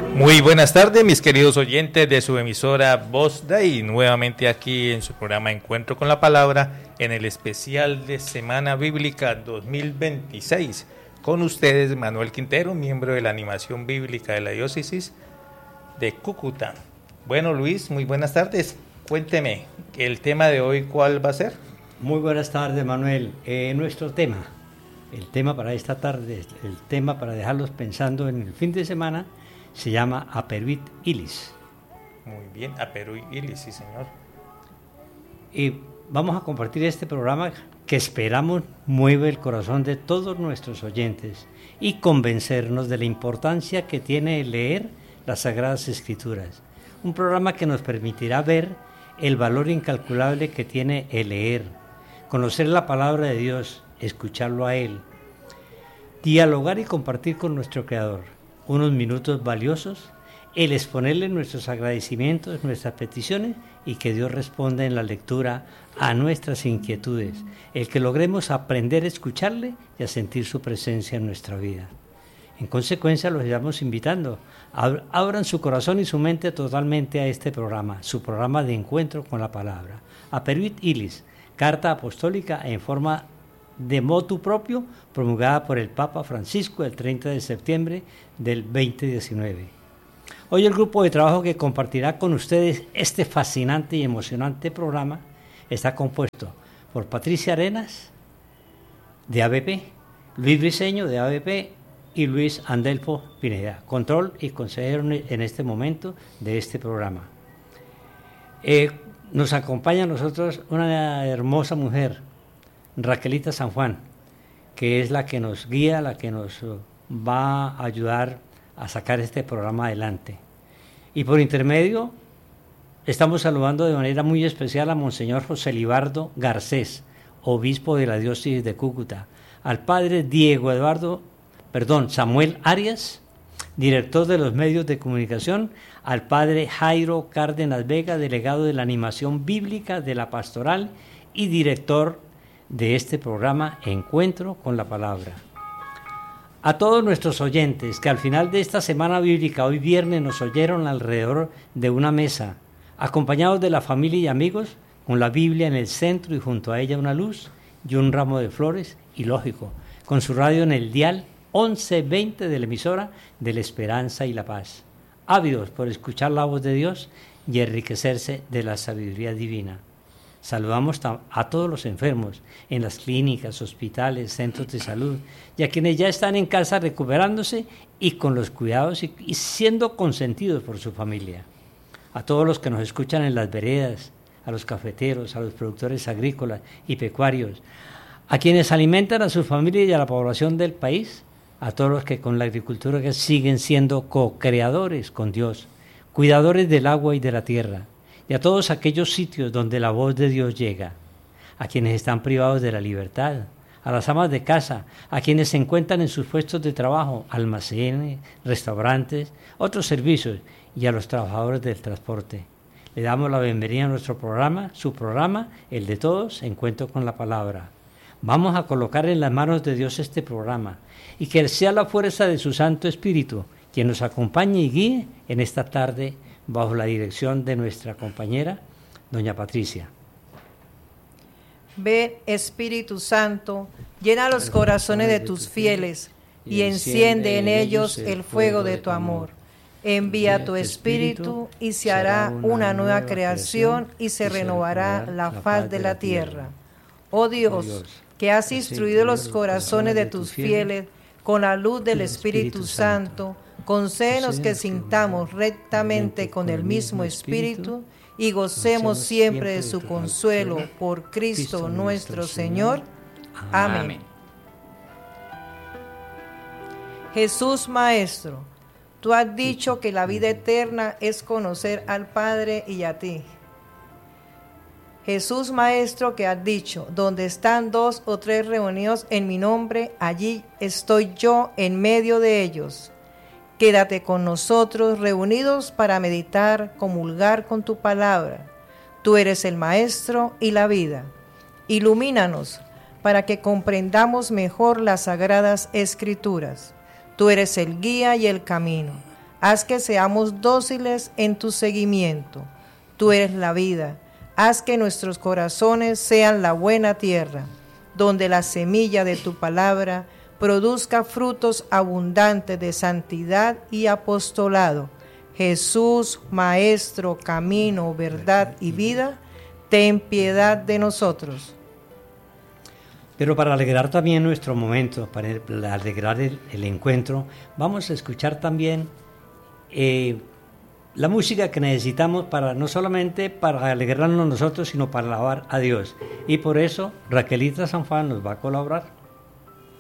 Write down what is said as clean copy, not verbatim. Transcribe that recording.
Muy buenas tardes, mis queridos oyentes de su emisora Voz Day, nuevamente aquí en su programa Encuentro con la Palabra, en el especial de Semana Bíblica 2026. Con ustedes, Manuel Quintero, miembro de la animación bíblica de la diócesis de Cúcuta. Bueno, Luis, muy buenas tardes. Cuénteme, ¿el tema de hoy cuál va a ser? Muy buenas tardes, Manuel. Nuestro tema, el tema para esta tarde, el tema para dejarlos pensando en el fin de semana, se llama Aperuit Illis. Muy bien, Aperuit Illis, sí señor. Y vamos a compartir este programa que esperamos mueve el corazón de todos nuestros oyentes y convencernos de la importancia que tiene leer las Sagradas Escrituras. Un programa que nos permitirá ver el valor incalculable que tiene el leer, conocer la palabra de Dios, escucharlo a Él, dialogar y compartir con nuestro Creador unos minutos valiosos, el exponerle nuestros agradecimientos, nuestras peticiones y que Dios responda en la lectura a nuestras inquietudes, el que logremos aprender a escucharle y a sentir su presencia en nuestra vida. En consecuencia, los estamos invitando, abran su corazón y su mente totalmente a este programa, su programa de encuentro con la palabra. Aperuit Illis, carta apostólica en forma de motu propio, promulgada por el Papa Francisco el 30 de septiembre del 2019. Hoy el grupo de trabajo que compartirá con ustedes este fascinante y emocionante programa está compuesto por Patricia Arenas, de ABP, Luis Briceño, de ABP, y Luis Andelfo Pineda, control y consejero en este momento de este programa. Nos acompaña a nosotros una hermosa mujer, Raquelita San Juan, que es la que nos guía, la que nos va a ayudar a sacar este programa adelante. Y por intermedio estamos saludando de manera muy especial a Monseñor José Libardo Garcés, obispo de la diócesis de Cúcuta, al padre Samuel Arias, director de los medios de comunicación, al padre Jairo Cárdenas Vega, delegado de la animación bíblica de la pastoral y director de este programa Encuentro con la Palabra. A todos nuestros oyentes que al final de esta semana bíblica, hoy viernes, nos oyeron alrededor de una mesa, acompañados de la familia y amigos, con la Biblia en el centro y junto a ella una luz y un ramo de flores, y lógico, con su radio en el dial 1120 de la emisora de la Esperanza y la Paz, ávidos por escuchar la voz de Dios y enriquecerse de la sabiduría divina. Saludamos a todos los enfermos en las clínicas, hospitales, centros de salud y a quienes ya están en casa recuperándose y con los cuidados y siendo consentidos por su familia. A todos los que nos escuchan en las veredas, a los cafeteros, a los productores agrícolas y pecuarios, a quienes alimentan a su familia y a la población del país, a todos los que con la agricultura que siguen siendo co-creadores con Dios, cuidadores del agua y de la tierra, y a todos aquellos sitios donde la voz de Dios llega, a quienes están privados de la libertad, a las amas de casa, a quienes se encuentran en sus puestos de trabajo, almacenes, restaurantes, otros servicios, y a los trabajadores del transporte. Le damos la bienvenida a nuestro programa, su programa, el de todos, Encuentro con la Palabra. Vamos a colocar en las manos de Dios este programa, y que sea la fuerza de su Santo Espíritu quien nos acompañe y guíe en esta tarde, bajo la dirección de nuestra compañera, doña Patricia. Ven, Espíritu Santo, llena los corazones de tus fieles y enciende en ellos el fuego de tu amor. Envía tu Espíritu y se hará una nueva creación y se renovará la faz de la tierra. Oh Dios, que has instruido los corazones de tus fieles con la luz del Espíritu Santo, concédenos que sintamos rectamente con el mismo Espíritu y gocemos siempre de su consuelo por Cristo nuestro Señor. Amén. Jesús Maestro, tú has dicho que la vida eterna es conocer al Padre y a ti. Jesús Maestro, que has dicho, donde están 2 o 3 reunidos en mi nombre, allí estoy yo en medio de ellos. Quédate con nosotros reunidos para meditar, comulgar con tu palabra. Tú eres el Maestro y la vida. Ilumínanos para que comprendamos mejor las sagradas Escrituras. Tú eres el guía y el camino. Haz que seamos dóciles en tu seguimiento. Tú eres la vida. Haz que nuestros corazones sean la buena tierra, donde la semilla de tu palabra produzca frutos abundantes de santidad y apostolado. Jesús, Maestro, camino, verdad y vida, ten piedad de nosotros. Pero para alegrar también nuestro momento, para alegrar el encuentro, vamos a escuchar también la música que necesitamos para no solamente para alegrarnos nosotros, sino para alabar a Dios. Y por eso Raquelita Sanfán nos va a colaborar.